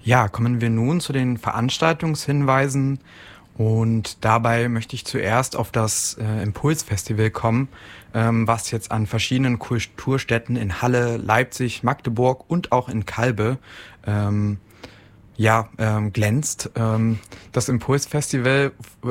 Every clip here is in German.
Ja, kommen wir nun zu den Veranstaltungshinweisen und dabei möchte ich zuerst auf das Impulsfestival kommen, was jetzt an verschiedenen Kulturstätten in Halle, Leipzig, Magdeburg und auch in Calbe glänzt. Das Impulsfestival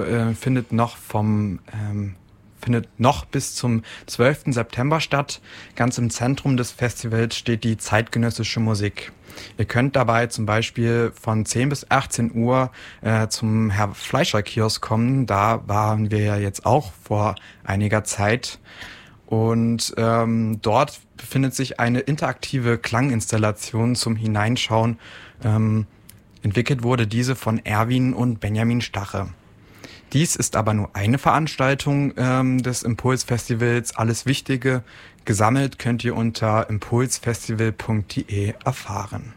findet noch bis zum 12. September statt. Ganz im Zentrum des Festivals steht die zeitgenössische Musik. Ihr könnt dabei zum Beispiel von 10 bis 18 Uhr zum Herr Fleischer-Kiosk kommen. Da waren wir ja jetzt auch vor einiger Zeit. Und dort befindet sich eine interaktive Klanginstallation zum Hineinschauen. Entwickelt wurde diese von Erwin und Benjamin Stache. Dies ist aber nur eine Veranstaltung des Impulsfestivals. Alles Wichtige gesammelt könnt ihr unter impulsfestival.de erfahren.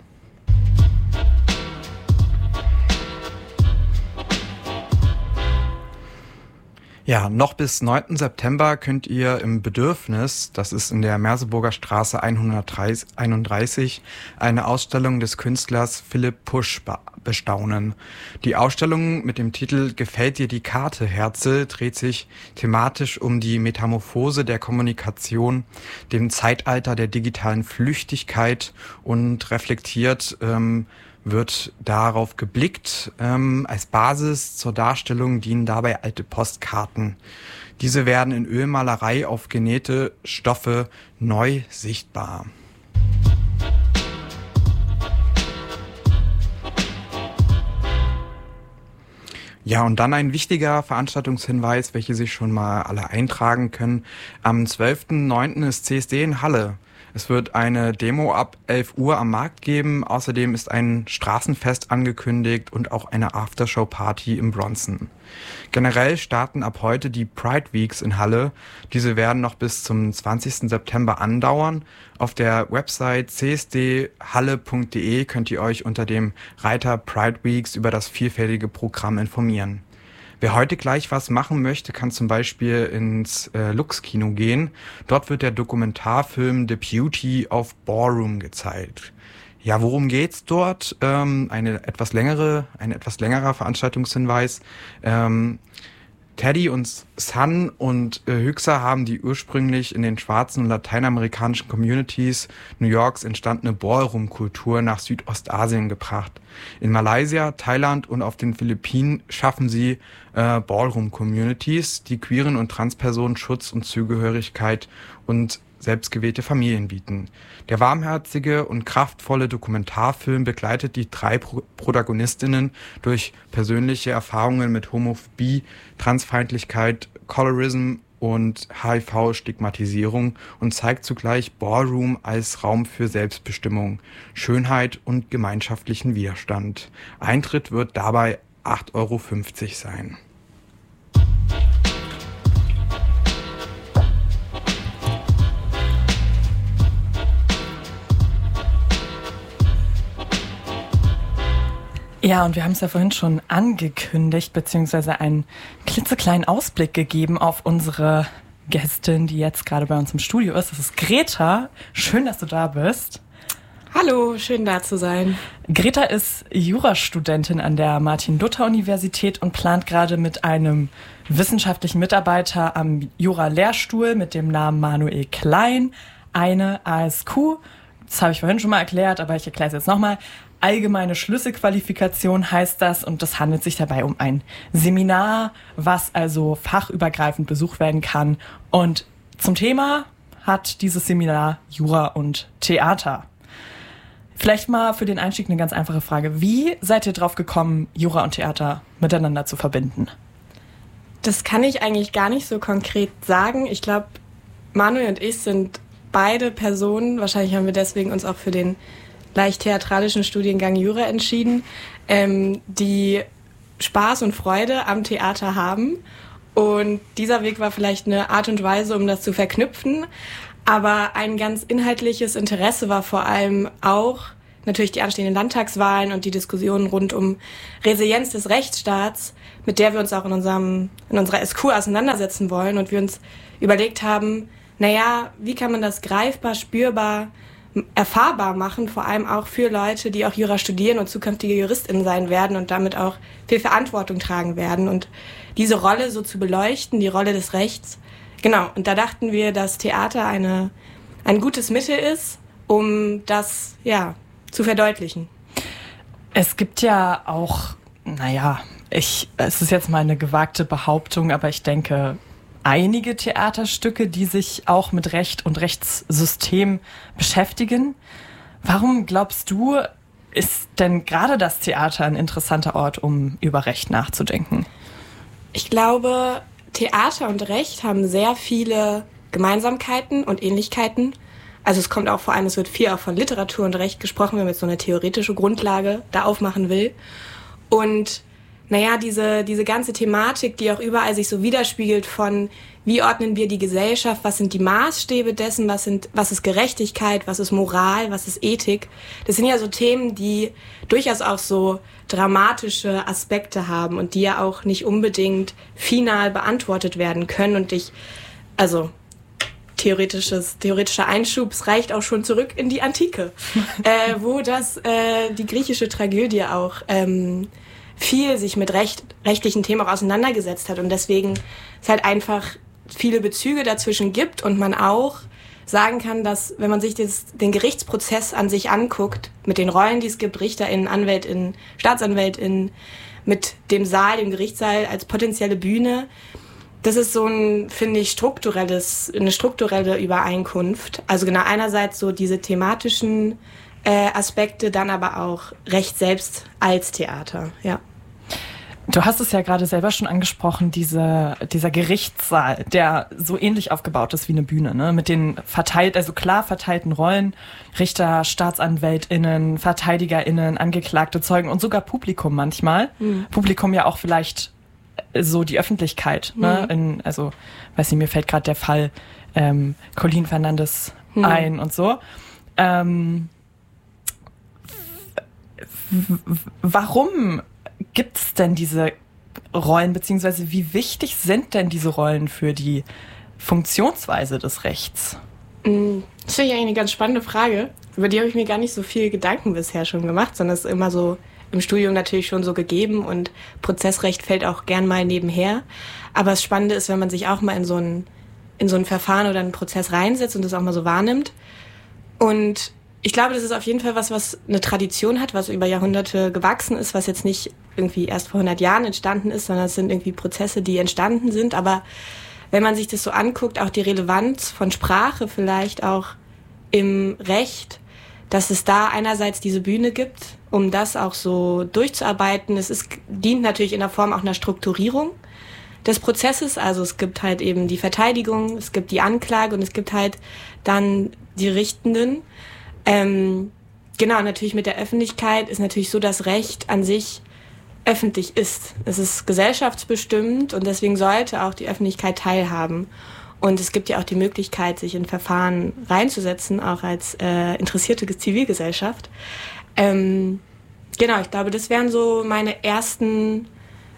Ja, noch bis 9. September könnt ihr im Bedürfnis, das ist in der Merseburger Straße 131, eine Ausstellung des Künstlers Philipp Pusch bestaunen. Die Ausstellung mit dem Titel Gefällt dir die Karte, Herzl dreht sich thematisch um die Metamorphose der Kommunikation, dem Zeitalter der digitalen Flüchtigkeit und reflektiert wird darauf geblickt. Als Basis zur Darstellung dienen dabei alte Postkarten. Diese werden in Ölmalerei auf genähte Stoffe neu sichtbar. Ja, und dann ein wichtiger Veranstaltungshinweis, welche sich schon mal alle eintragen können. Am 12.09. ist CSD in Halle. Es wird eine Demo ab 11 Uhr am Markt geben. Außerdem ist ein Straßenfest angekündigt und auch eine Aftershow-Party im Bronson. Generell starten ab heute die Pride Weeks in Halle. Diese werden noch bis zum 20. September andauern. Auf der Website csdhalle.de könnt ihr euch unter dem Reiter Pride Weeks über das vielfältige Programm informieren. Wer heute gleich was machen möchte, kann zum Beispiel ins Lux-Kino gehen. Dort wird der Dokumentarfilm The Beauty of Ballroom gezeigt. Ja, worum geht's dort? Ein etwas längerer Veranstaltungshinweis. Teddy und Sun und Hüxer haben die ursprünglich in den schwarzen und lateinamerikanischen Communities New Yorks entstandene Ballroom-Kultur nach Südostasien gebracht. In Malaysia, Thailand und auf den Philippinen schaffen sie Ballroom-Communities, die queeren und Transpersonen Schutz und Zugehörigkeit und selbstgewählte Familien bieten. Der warmherzige und kraftvolle Dokumentarfilm begleitet die 3 Protagonistinnen durch persönliche Erfahrungen mit Homophobie, Transfeindlichkeit, Colorism und HIV-Stigmatisierung und zeigt zugleich Ballroom als Raum für Selbstbestimmung, Schönheit und gemeinschaftlichen Widerstand. Eintritt wird dabei 8,50 € sein. Ja, und wir haben es ja vorhin schon angekündigt, beziehungsweise einen klitzekleinen Ausblick gegeben auf unsere Gästin, die jetzt gerade bei uns im Studio ist. Das ist Greta. Schön, dass du da bist. Hallo, schön da zu sein. Greta ist Jurastudentin an der Martin-Luther-Universität und plant gerade mit einem wissenschaftlichen Mitarbeiter am Jura-Lehrstuhl mit dem Namen Manuel Klein eine ASQ, das habe ich vorhin schon mal erklärt, aber ich erkläre es jetzt nochmal, allgemeine Schlüsselqualifikation heißt das und das handelt sich dabei um ein Seminar, was also fachübergreifend besucht werden kann. Und zum Thema hat dieses Seminar Jura und Theater. Vielleicht mal für den Einstieg eine ganz einfache Frage. Wie seid ihr drauf gekommen, Jura und Theater miteinander zu verbinden? Das kann ich eigentlich gar nicht so konkret sagen. Ich glaube, Manuel und ich sind beide Personen, wahrscheinlich haben wir deswegen uns auch für den leicht theatralischen Studiengang Jura entschieden, die Spaß und Freude am Theater haben. Und dieser Weg war vielleicht eine Art und Weise, um das zu verknüpfen. Aber ein ganz inhaltliches Interesse war vor allem auch natürlich die anstehenden Landtagswahlen und die Diskussionen rund um Resilienz des Rechtsstaats, mit der wir uns auch in unserer SQ auseinandersetzen wollen. Und wir uns überlegt haben, naja, wie kann man das greifbar, spürbar erfahrbar machen, vor allem auch für Leute, die auch Jura studieren und zukünftige JuristInnen sein werden und damit auch viel Verantwortung tragen werden. Und diese Rolle so zu beleuchten, die Rolle des Rechts, genau. Und da dachten wir, dass Theater ein gutes Mittel ist, um das, zu verdeutlichen. Es gibt ja auch, es ist jetzt mal eine gewagte Behauptung, aber ich denke, einige Theaterstücke, die sich auch mit Recht und Rechtssystem beschäftigen. Warum glaubst du, ist denn gerade das Theater ein interessanter Ort, um über Recht nachzudenken? Ich glaube, Theater und Recht haben sehr viele Gemeinsamkeiten und Ähnlichkeiten. Also es kommt auch vor allem, es wird viel auch von Literatur und Recht gesprochen, wenn man jetzt so eine theoretische Grundlage da aufmachen will. Und diese ganze Thematik, die auch überall sich so widerspiegelt von, wie ordnen wir die Gesellschaft, was sind die Maßstäbe dessen, was ist Gerechtigkeit, was ist Moral, was ist Ethik. Das sind ja so Themen, die durchaus auch so dramatische Aspekte haben und die ja auch nicht unbedingt final beantwortet werden können. Und theoretischer Einschub, es reicht auch schon zurück in die Antike, wo die griechische Tragödie auch viel sich mit rechtlichen Themen auch auseinandergesetzt hat und deswegen es halt einfach viele Bezüge dazwischen gibt und man auch sagen kann, dass, wenn man sich den Gerichtsprozess an sich anguckt, mit den Rollen, die es gibt, RichterInnen, AnwältInnen, StaatsanwältInnen, mit dem Saal, dem Gerichtssaal als potenzielle Bühne, das ist so eine strukturelle Übereinkunft. Also genau, einerseits so diese thematischen Aspekte, dann aber auch Recht selbst als Theater, ja. Du hast es ja gerade selber schon angesprochen, dieser Gerichtssaal, der so ähnlich aufgebaut ist wie eine Bühne, ne? Mit den klar verteilten Rollen, Richter, StaatsanwältInnen, VerteidigerInnen, Angeklagte, Zeugen und sogar Publikum manchmal. Mhm. Publikum ja auch vielleicht so die Öffentlichkeit, ne? Weiß nicht, mir fällt gerade der Fall Colin Fernandes ein und so. Warum gibt es denn diese Rollen, beziehungsweise wie wichtig sind denn diese Rollen für die Funktionsweise des Rechts? Das finde ich eigentlich eine ganz spannende Frage. Über die habe ich mir gar nicht so viel Gedanken bisher schon gemacht, sondern es ist immer so im Studium natürlich schon so gegeben und Prozessrecht fällt auch gern mal nebenher. Aber das Spannende ist, wenn man sich auch mal in so ein Verfahren oder einen Prozess reinsetzt und das auch mal so wahrnimmt. Und ich glaube, das ist auf jeden Fall was eine Tradition hat, was über Jahrhunderte gewachsen ist, was jetzt nicht irgendwie erst vor 100 Jahren entstanden ist, sondern es sind irgendwie Prozesse, die entstanden sind. Aber wenn man sich das so anguckt, auch die Relevanz von Sprache vielleicht auch im Recht, dass es da einerseits diese Bühne gibt, um das auch so durchzuarbeiten. Dient natürlich in der Form auch einer Strukturierung des Prozesses. Also es gibt halt eben die Verteidigung, es gibt die Anklage und es gibt halt dann die Richtenden. Genau, natürlich mit der Öffentlichkeit ist natürlich so, dass Recht an sich öffentlich ist. Es ist gesellschaftsbestimmt und deswegen sollte auch die Öffentlichkeit teilhaben. Und es gibt ja auch die Möglichkeit, sich in Verfahren reinzusetzen, auch als interessierte Zivilgesellschaft. Genau, ich glaube, das wären so meine ersten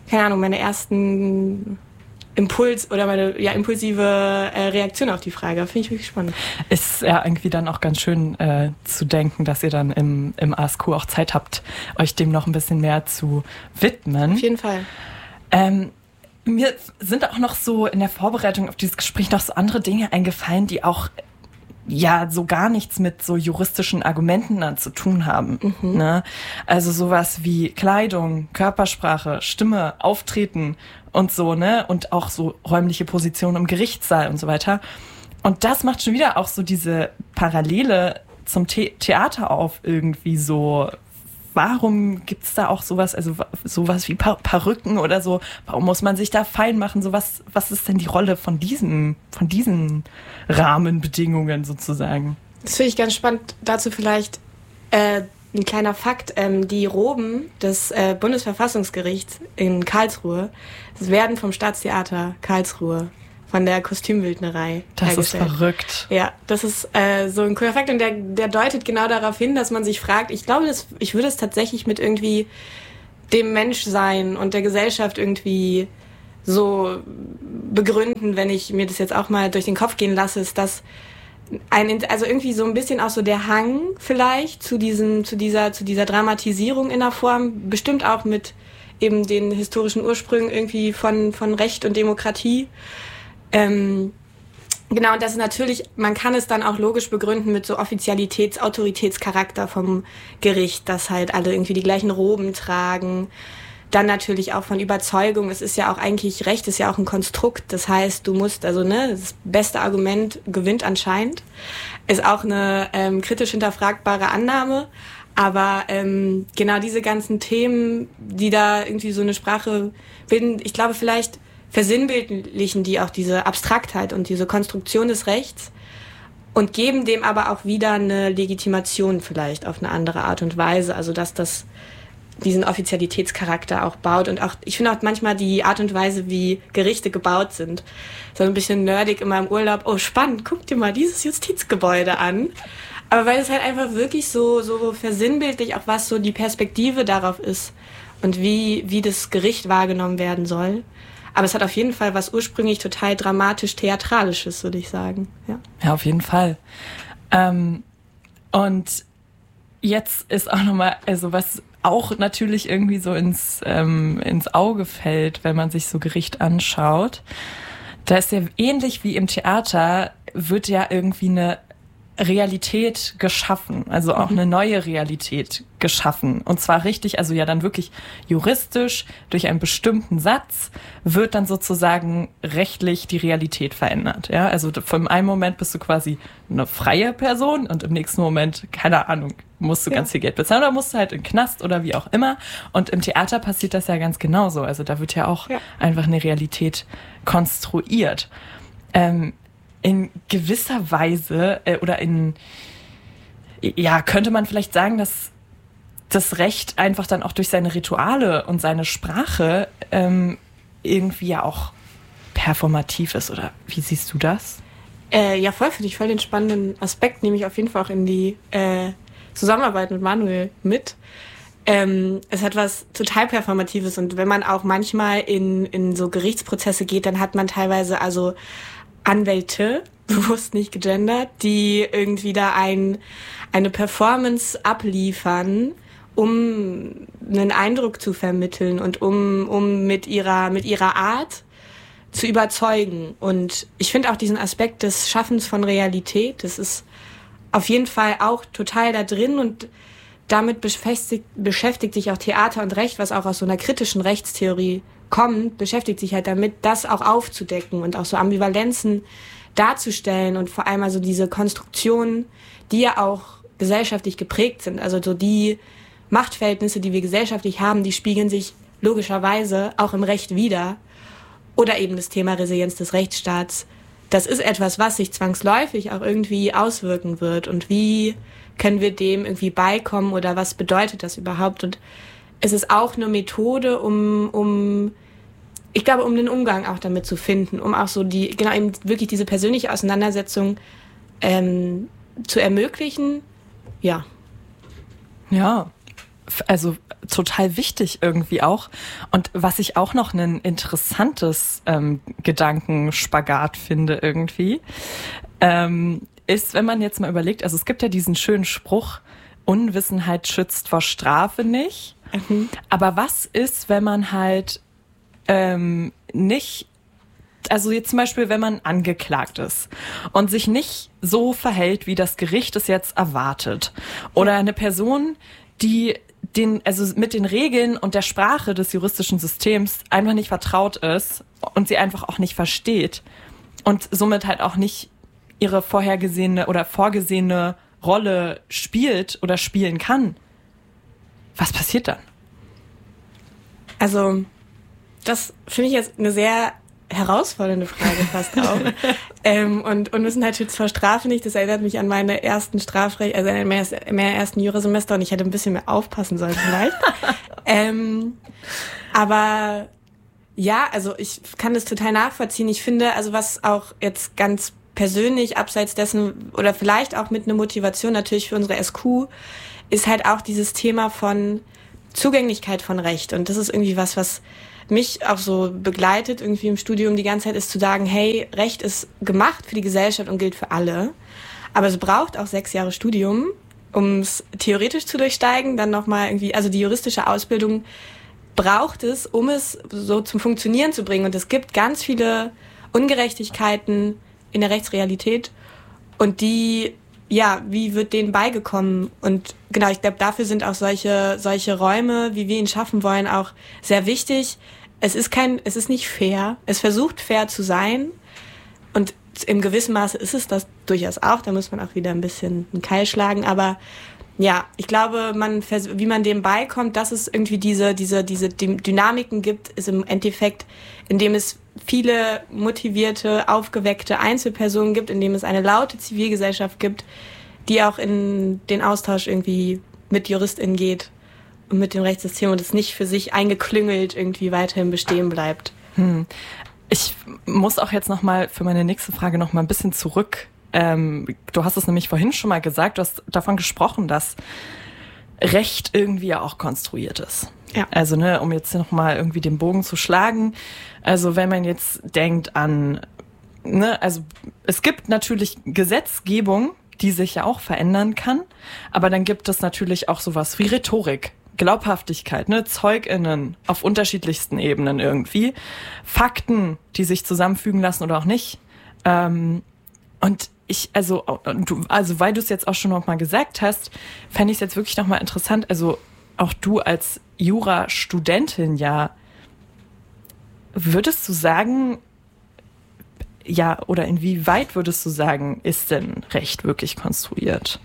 Impuls oder meine impulsive Reaktion auf die Frage. Finde ich wirklich spannend. Ist ja irgendwie dann auch ganz schön zu denken, dass ihr dann im ASQ auch Zeit habt, euch dem noch ein bisschen mehr zu widmen. Auf jeden Fall. Mir sind auch noch so in der Vorbereitung auf dieses Gespräch noch so andere Dinge eingefallen, die auch so gar nichts mit so juristischen Argumenten dann zu tun haben. Mhm. Ne? Also sowas wie Kleidung, Körpersprache, Stimme, Auftreten und so, ne? Und auch so räumliche Positionen im Gerichtssaal und so weiter. Und das macht schon wieder auch so diese Parallele zum Theater auf irgendwie so. Warum gibt's da auch sowas, also sowas wie Perücken oder so? Warum muss man sich da fein machen? So was ist denn die Rolle von diesen Rahmenbedingungen sozusagen? Das finde ich ganz spannend. Dazu vielleicht ein kleiner Fakt. Die Roben des Bundesverfassungsgerichts in Karlsruhe werden vom Staatstheater Karlsruhe von der Kostümbildnerei hergestellt. Das ist verrückt. Ja, das ist so ein cooler Fakt und der deutet genau darauf hin, dass man sich fragt, ich glaube, ich würde es tatsächlich mit irgendwie dem Menschsein und der Gesellschaft irgendwie so begründen, wenn ich mir das jetzt auch mal durch den Kopf gehen lasse, ist, dass also irgendwie so ein bisschen auch so der Hang vielleicht zu dieser Dramatisierung in der Form, bestimmt auch mit eben den historischen Ursprüngen irgendwie von Recht und Demokratie. Genau, und das ist natürlich, man kann es dann auch logisch begründen mit so Autoritätscharakter vom Gericht, dass halt alle irgendwie die gleichen Roben tragen. Dann natürlich auch von Überzeugung. Es ist ja auch eigentlich, Recht ist ja auch ein Konstrukt. Das heißt, du musst, also das beste Argument gewinnt anscheinend. Ist auch eine kritisch hinterfragbare Annahme. Aber genau diese ganzen Themen, die da irgendwie so eine Sprache bilden, ich glaube vielleicht versinnbildlichen die auch diese Abstraktheit und diese Konstruktion des Rechts und geben dem aber auch wieder eine Legitimation vielleicht auf eine andere Art und Weise. Also dass das diesen Offizialitätscharakter auch baut und auch, ich finde auch manchmal die Art und Weise, wie Gerichte gebaut sind. So ein bisschen nerdig immer im Urlaub. Oh, spannend, guck dir mal dieses Justizgebäude an. Aber weil es halt einfach wirklich so versinnbildlich auch was so die Perspektive darauf ist und wie das Gericht wahrgenommen werden soll. Aber es hat auf jeden Fall was ursprünglich total dramatisch-theatralisches, würde ich sagen. Ja, auf jeden Fall. Und jetzt ist auch nochmal, also was auch natürlich irgendwie so ins Auge fällt, wenn man sich so Gericht anschaut, da ist ja ähnlich wie im Theater, wird ja irgendwie eine Realität geschaffen, also auch eine neue Realität geschaffen. Und zwar richtig, also ja dann wirklich juristisch, durch einen bestimmten Satz wird dann sozusagen rechtlich die Realität verändert. Ja, also vom einen Moment bist du quasi eine freie Person und im nächsten Moment, keine Ahnung, musst du ganz viel Geld bezahlen oder musst du halt in den Knast oder wie auch immer. Und im Theater passiert das ja ganz genauso. Also da wird ja auch einfach eine Realität konstruiert. In gewisser Weise könnte man vielleicht sagen, dass das Recht einfach dann auch durch seine Rituale und seine Sprache irgendwie ja auch performativ ist, oder wie siehst du das? Ja, voll, finde ich voll den spannenden Aspekt, nehme ich auf jeden Fall auch in die Zusammenarbeit mit Manuel mit. Es hat was total Performatives und wenn man auch manchmal in so Gerichtsprozesse geht, dann hat man teilweise also Anwälte, bewusst nicht gegendert, die irgendwie da eine Performance abliefern, um einen Eindruck zu vermitteln und um mit ihrer Art zu überzeugen. Und ich finde auch diesen Aspekt des Schaffens von Realität, das ist auf jeden Fall auch total da drin und damit beschäftigt sich auch Theater und Recht, was auch aus so einer kritischen Rechtstheorie kommt, beschäftigt sich halt damit, das auch aufzudecken und auch so Ambivalenzen darzustellen und vor allem also diese Konstruktionen, die ja auch gesellschaftlich geprägt sind. Also so die Machtverhältnisse, die wir gesellschaftlich haben, die spiegeln sich logischerweise auch im Recht wider. Oder eben das Thema Resilienz des Rechtsstaats. Das ist etwas, was sich zwangsläufig auch irgendwie auswirken wird. Und wie können wir dem irgendwie beikommen oder was bedeutet das überhaupt? Und es ist auch eine Methode, um den Umgang auch damit zu finden, um auch so eben wirklich diese persönliche Auseinandersetzung zu ermöglichen. Ja. Ja, also total wichtig irgendwie auch. Und was ich auch noch ein interessantes Gedankenspagat finde irgendwie, ist, wenn man jetzt mal überlegt, also es gibt ja diesen schönen Spruch, Unwissenheit schützt vor Strafe nicht. Aber was ist, wenn man halt nicht, also jetzt zum Beispiel, wenn man angeklagt ist und sich nicht so verhält, wie das Gericht es jetzt erwartet. Oder eine Person, die mit den Regeln und der Sprache des juristischen Systems einfach nicht vertraut ist und sie einfach auch nicht versteht und somit halt auch nicht ihre vorhergesehene oder vorgesehene Rolle spielt oder spielen kann. Was passiert dann? Also, das finde ich jetzt eine sehr herausfordernde Frage fast auch. Und Unwissenheit schützt vor Strafe nicht. Das erinnert mich an meine ersten Strafrecht, also an meine ersten Jurasemester und ich hätte ein bisschen mehr aufpassen sollen vielleicht. Aber ja, also ich kann das total nachvollziehen. Ich finde, also was auch jetzt ganz persönlich abseits dessen oder vielleicht auch mit einer Motivation natürlich für unsere SQ ist halt auch dieses Thema von Zugänglichkeit von Recht. Und das ist irgendwie was mich auch so begleitet irgendwie im Studium die ganze Zeit, ist zu sagen, hey, Recht ist gemacht für die Gesellschaft und gilt für alle. Aber es braucht auch 6 Jahre Studium, um es theoretisch zu durchsteigen, dann nochmal irgendwie, also die juristische Ausbildung braucht es, um es so zum Funktionieren zu bringen. Und es gibt ganz viele Ungerechtigkeiten in der Rechtsrealität und die, ja, wie wird denen beigekommen? Und genau, ich glaube, dafür sind auch solche Räume, wie wir ihn schaffen wollen, auch sehr wichtig. Es ist nicht fair. Es versucht fair zu sein. Und im gewissen Maße ist es das durchaus auch. Da muss man auch wieder ein bisschen einen Keil schlagen. Aber ja, ich glaube, wie man dem beikommt, dass es irgendwie diese Dynamiken gibt, ist im Endeffekt, indem es viele motivierte, aufgeweckte Einzelpersonen gibt, indem es eine laute Zivilgesellschaft gibt, die auch in den Austausch irgendwie mit JuristInnen geht und mit dem Rechtssystem und es nicht für sich eingeklüngelt irgendwie weiterhin bestehen bleibt. Ich muss auch jetzt nochmal für meine nächste Frage nochmal ein bisschen zurück. Du hast es nämlich vorhin schon mal gesagt, du hast davon gesprochen, dass Recht irgendwie ja auch konstruiert ist. Ja. Also, um jetzt nochmal irgendwie den Bogen zu schlagen. Also, wenn man jetzt denkt an, also es gibt natürlich Gesetzgebung, die sich ja auch verändern kann, aber dann gibt es natürlich auch sowas wie Rhetorik, Glaubhaftigkeit, ZeugInnen auf unterschiedlichsten Ebenen irgendwie, Fakten, die sich zusammenfügen lassen oder auch nicht. Und weil du es jetzt auch schon noch mal gesagt hast, fände ich es jetzt wirklich noch mal interessant, also auch du als Jurastudentin, ja, würdest du sagen, ja, oder inwieweit würdest du sagen, ist denn Recht wirklich konstruiert?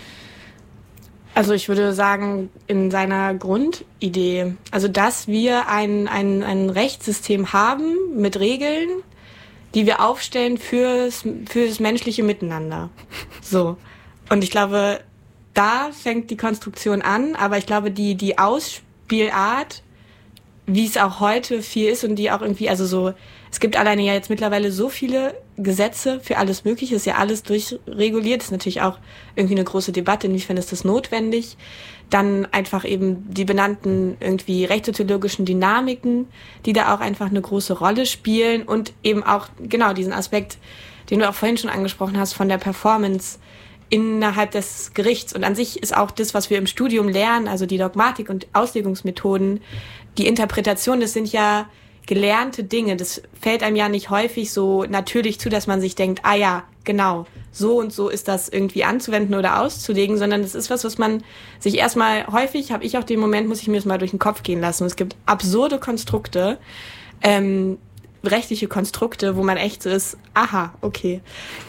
Also ich würde sagen, in seiner Grundidee, also dass wir ein Rechtssystem haben mit Regeln, die wir aufstellen fürs menschliche Miteinander. So. Und ich glaube, da fängt die Konstruktion an, aber ich glaube, die Ausspielart, wie es auch heute viel ist und die auch irgendwie, also so, es gibt alleine ja jetzt mittlerweile so viele Gesetze für alles Mögliche, ist ja alles durchreguliert, ist natürlich auch irgendwie eine große Debatte, inwiefern ist das notwendig. Dann einfach eben die benannten irgendwie rechtssoziologischen Dynamiken, die da auch einfach eine große Rolle spielen und eben auch genau diesen Aspekt, den du auch vorhin schon angesprochen hast, von der Performance innerhalb des Gerichts. Und an sich ist auch das, was wir im Studium lernen, also die Dogmatik und Auslegungsmethoden, die Interpretation, das sind ja gelernte Dinge. Das fällt einem ja nicht häufig so natürlich zu, dass man sich denkt, ah ja, genau, so und so ist das irgendwie anzuwenden oder auszulegen, sondern das ist was man sich erstmal häufig, habe ich auch den Moment, muss ich mir das mal durch den Kopf gehen lassen. Und es gibt absurde Konstrukte, rechtliche Konstrukte, wo man echt so ist, aha, okay.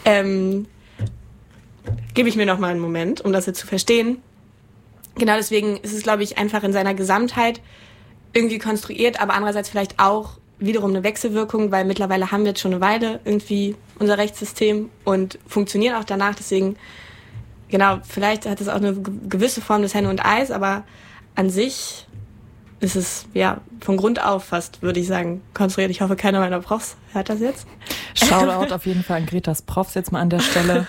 Gebe ich mir noch mal einen Moment, um das jetzt zu verstehen. Genau deswegen ist es, glaube ich, einfach in seiner Gesamtheit irgendwie konstruiert, aber andererseits vielleicht auch wiederum eine Wechselwirkung, weil mittlerweile haben wir jetzt schon eine Weile irgendwie unser Rechtssystem und funktionieren auch danach. Deswegen, genau, vielleicht hat es auch eine gewisse Form des Henne und Eis, aber an sich ist es, ja, von Grund auf fast, würde ich sagen, konstruiert. Ich hoffe, keiner meiner Profs hört das jetzt. Shoutout auf jeden Fall an Gretas Profs jetzt mal an der Stelle.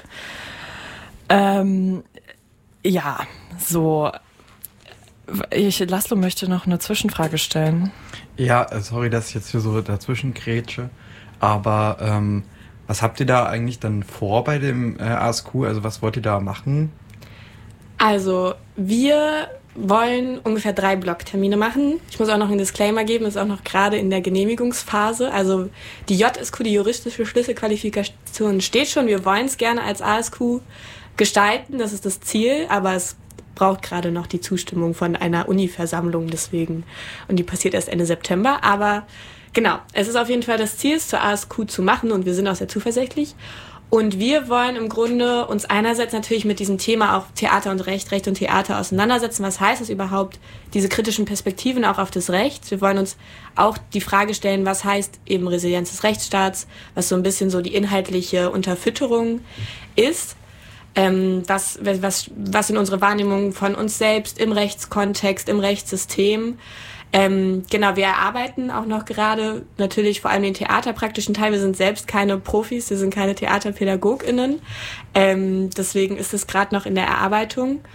Ja, so... Laszlo möchte noch eine Zwischenfrage stellen. Ja, sorry, dass ich jetzt hier so dazwischen grätsche, aber was habt ihr da eigentlich dann vor bei dem ASQ? Also was wollt ihr da machen? Also wir wollen ungefähr 3 Blocktermine machen. Ich muss auch noch einen Disclaimer geben, ist auch noch gerade in der Genehmigungsphase. Also die JSQ, die juristische Schlüsselqualifikation, steht schon. Wir wollen es gerne als ASQ gestalten, das ist das Ziel, aber es braucht gerade noch die Zustimmung von einer Uni-Versammlung deswegen. Und die passiert erst Ende September. Aber genau, es ist auf jeden Fall das Ziel, es zur ASQ zu machen und wir sind auch sehr zuversichtlich. Und wir wollen im Grunde uns einerseits natürlich mit diesem Thema auch Theater und Recht und Theater auseinandersetzen. Was heißt es überhaupt, diese kritischen Perspektiven auch auf das Recht? Wir wollen uns auch die Frage stellen, was heißt eben Resilienz des Rechtsstaats, was so ein bisschen so die inhaltliche Unterfütterung ist. Was in unsere Wahrnehmung von uns selbst im Rechtskontext, im Rechtssystem. Genau, wir erarbeiten auch noch gerade natürlich vor allem den theaterpraktischen Teil. Wir sind selbst keine Profis, wir sind keine TheaterpädagogInnen. Deswegen ist es gerade noch in der Erarbeitung.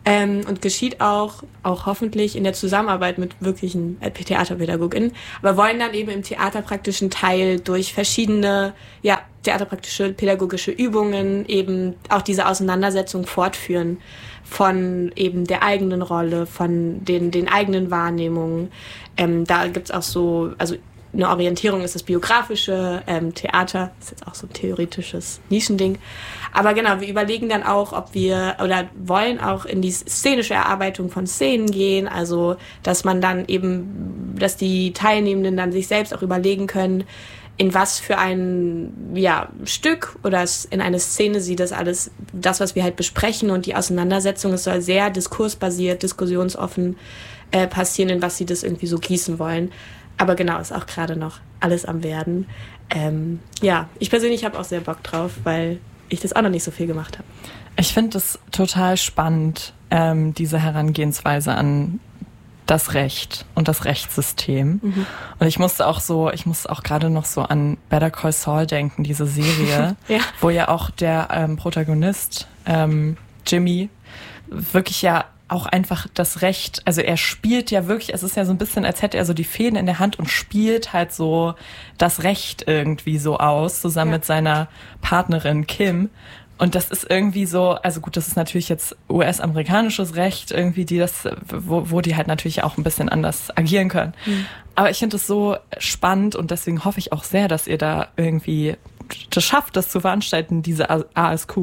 Und geschieht auch hoffentlich in der Zusammenarbeit mit wirklichen TheaterpädagogInnen. Aber wollen dann eben im theaterpraktischen Teil durch verschiedene, theaterpraktische pädagogische Übungen eben auch diese Auseinandersetzung fortführen von eben der eigenen Rolle, von den eigenen Wahrnehmungen. Da gibt's auch so, also eine Orientierung ist das biografische Theater, ist jetzt auch so ein theoretisches Nischending. Aber genau, wir überlegen dann auch, ob wir oder wollen auch in die szenische Erarbeitung von Szenen gehen, also dass man dann eben, dass die Teilnehmenden dann sich selbst auch überlegen können, in was für ein Stück oder in eine Szene sie das alles, das, was wir halt besprechen und die Auseinandersetzung, es soll sehr diskursbasiert, diskussionsoffen passieren, in was sie das irgendwie so gießen wollen. Aber genau, ist auch gerade noch alles am Werden. Ich persönlich habe auch sehr Bock drauf, weil ich das auch noch nicht so viel gemacht habe. Ich finde es total spannend, diese Herangehensweise an das Recht und das Rechtssystem. Mhm. Und ich musste auch gerade noch so an Better Call Saul denken, diese Serie, wo ja auch der Protagonist, Jimmy, wirklich ja auch einfach das Recht, also er spielt ja wirklich, es ist ja so ein bisschen, als hätte er so die Fäden in der Hand und spielt halt so das Recht irgendwie so aus, zusammen mit seiner Partnerin Kim. Und das ist irgendwie so, also gut, das ist natürlich jetzt US-amerikanisches Recht, irgendwie, die das, wo die halt natürlich auch ein bisschen anders agieren können. Mhm. Aber ich finde es so spannend und deswegen hoffe ich auch sehr, dass ihr da irgendwie das schafft, das zu veranstalten, diese ASQ.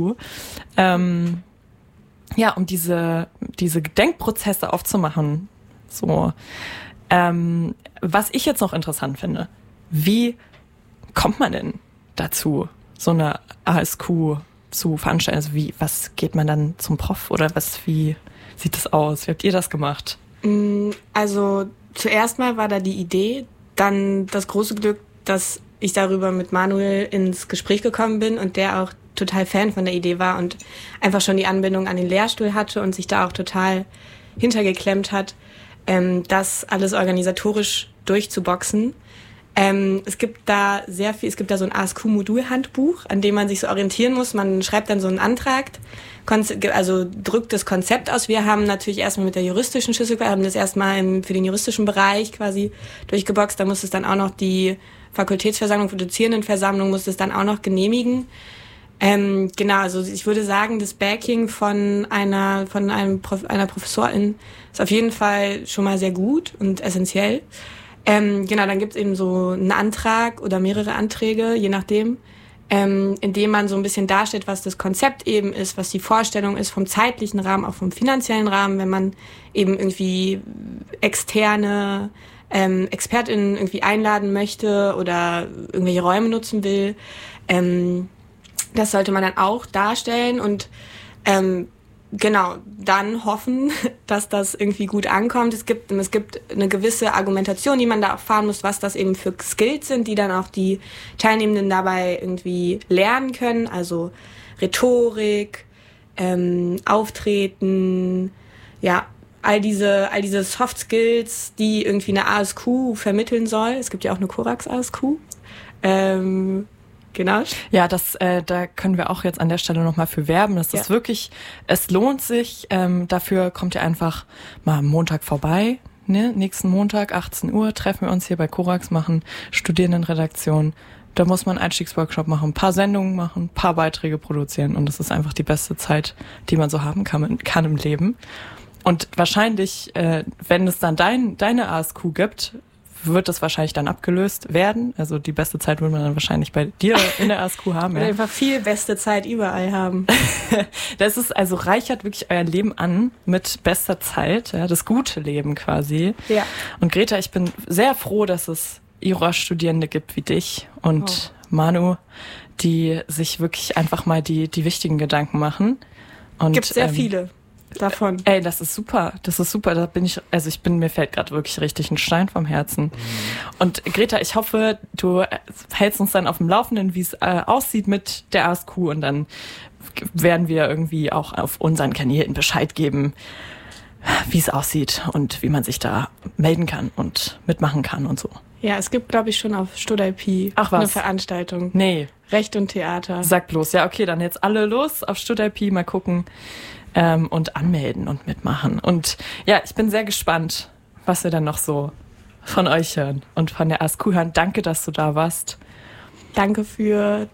Um diese Denkprozesse aufzumachen. So, was ich jetzt noch interessant finde, wie kommt man denn dazu, so eine ASQ zu veranstalten? Also was geht man dann zum Prof oder wie sieht das aus? Wie habt ihr das gemacht? Also zuerst mal war da die Idee, dann das große Glück, dass ich darüber mit Manuel ins Gespräch gekommen bin und der auch total Fan von der Idee war und einfach schon die Anbindung an den Lehrstuhl hatte und sich da auch total hintergeklemmt hat, das alles organisatorisch durchzuboxen. Es gibt da sehr viel, es gibt da so ein ASQ-Modul-Handbuch, an dem man sich so orientieren muss. Man schreibt dann so einen Antrag, also drückt das Konzept aus. Wir haben natürlich erstmal mit der juristischen Schüssel, haben das erstmal für den juristischen Bereich quasi durchgeboxt. Da muss es dann auch noch die Fakultätsversammlung, Dozierendenversammlung muss es dann auch noch genehmigen. Genau, also ich würde sagen, das Backing von einer Professorin ist auf jeden Fall schon mal sehr gut und essentiell. Genau, dann gibt's eben so einen Antrag oder mehrere Anträge, je nachdem, in dem man so ein bisschen darstellt, was das Konzept eben ist, was die Vorstellung ist vom zeitlichen Rahmen, auch vom finanziellen Rahmen, wenn man eben irgendwie externe ExpertInnen irgendwie einladen möchte oder irgendwelche Räume nutzen will. Das sollte man dann auch darstellen und genau, dann hoffen, dass das irgendwie gut ankommt. Es gibt eine gewisse Argumentation, die man da auch fahren muss, was das eben für Skills sind, die dann auch die Teilnehmenden dabei irgendwie lernen können. Also Rhetorik, Auftreten, all diese Soft Skills, die irgendwie eine ASQ vermitteln soll. Es gibt ja auch eine Korax ASQ. Genau. Ja, da können wir auch jetzt an der Stelle nochmal für werben. Das ist wirklich, es lohnt sich. Dafür kommt ihr einfach mal am Montag vorbei. Ne? Nächsten Montag, 18 Uhr, treffen wir uns hier bei Korax, machen Studierendenredaktion. Da muss man einen Einstiegsworkshop machen, ein paar Sendungen machen, ein paar Beiträge produzieren. Und das ist einfach die beste Zeit, die man so haben kann im Leben. Und wahrscheinlich, wenn es dann deine ASQ gibt, wird das wahrscheinlich dann abgelöst werden. Also die beste Zeit wird man dann wahrscheinlich bei dir in der ASQ haben. Wir einfach viel beste Zeit überall haben. Das ist also reichert wirklich euer Leben an mit bester Zeit, das gute Leben quasi. Ja. Und Greta, ich bin sehr froh, dass es Jura-Studierende gibt wie dich und Manu, die sich wirklich einfach mal die wichtigen Gedanken machen. Und gibt sehr viele davon. Ey, das ist super. Mir fällt gerade wirklich richtig ein Stein vom Herzen. Mhm. Und Greta, ich hoffe, du hältst uns dann auf dem Laufenden, wie es aussieht mit der ASQ und dann werden wir irgendwie auch auf unseren Kanälen Bescheid geben, wie es aussieht und wie man sich da melden kann und mitmachen kann und so. Ja, es gibt, glaube ich, schon auf StudIP eine Veranstaltung. Nee. Recht und Theater. Sag bloß. Ja, okay, dann jetzt alle los auf StudIP, mal gucken, und anmelden und mitmachen. Und ja, ich bin sehr gespannt, was wir dann noch so von euch hören und von der ASQ hören. Danke, dass du da warst. Danke für